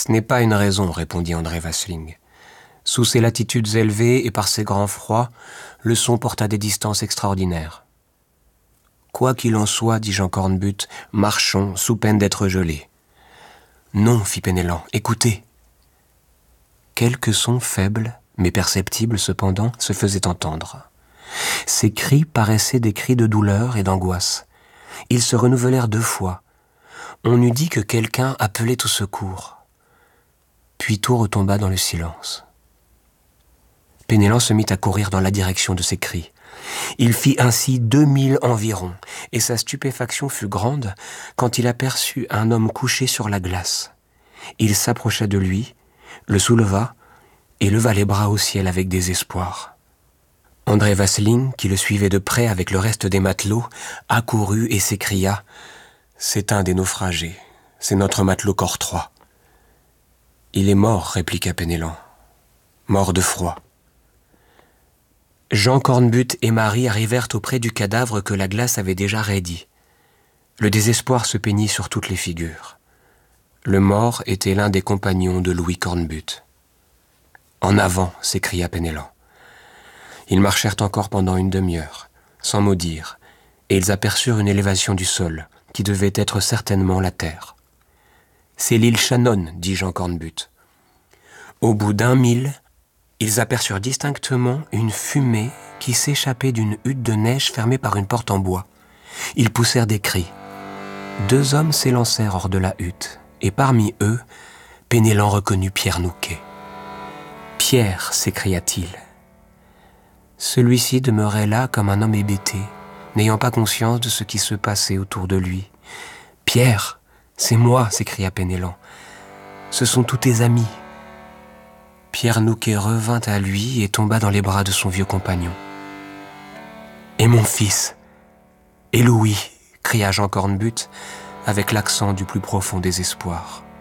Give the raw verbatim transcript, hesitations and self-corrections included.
Ce n'est pas une raison, répondit André Vasling. Sous ces latitudes élevées et par ces grands froids, le son porte à des distances extraordinaires. Quoi qu'il en soit, dit Jean Cornbutte, marchons sous peine d'être gelés. Non, fit Penellan, écoutez. Quelques sons faibles, mais perceptibles cependant, se faisaient entendre. Ces cris paraissaient des cris de douleur et d'angoisse. Ils se renouvelèrent deux fois. On eût dit que quelqu'un appelait au secours. Puis tout retomba dans le silence. Penellan se mit à courir dans la direction de ces cris. Il fit ainsi deux milles environ, et sa stupéfaction fut grande quand il aperçut un homme couché sur la glace. Il s'approcha de lui, le souleva et leva les bras au ciel avec désespoir. André Vasling, qui le suivait de près avec le reste des matelots, accourut et s'écria « C'est un des naufragés, c'est notre matelot Cortrois. » « Il est mort, répliqua Penellan, mort de froid. » Jean Cornbutte et Marie arrivèrent auprès du cadavre que la glace avait déjà raidi. Le désespoir se peignit sur toutes les figures. Le mort était l'un des compagnons de Louis Cornbutte. « En avant !» s'écria Penellan. Ils marchèrent encore pendant une demi-heure, sans mot dire, et ils aperçurent une élévation du sol, qui devait être certainement la terre. « C'est l'île Shannon, dit Jean Cornbutte. » Au bout d'un mille, ils aperçurent distinctement une fumée qui s'échappait d'une hutte de neige fermée par une porte en bois. Ils poussèrent des cris. Deux hommes s'élancèrent hors de la hutte, et parmi eux, Penellan reconnut Pierre Nouquet. « Pierre !» s'écria-t-il. Celui-ci demeurait là comme un homme hébété, n'ayant pas conscience de ce qui se passait autour de lui. « Pierre, c'est moi !» s'écria Penellan. « Ce sont tous tes amis. » Pierre Nouquet revint à lui et tomba dans les bras de son vieux compagnon. « Et mon fils ! Et Louis !» cria Jean Cornbutte avec l'accent du plus profond désespoir.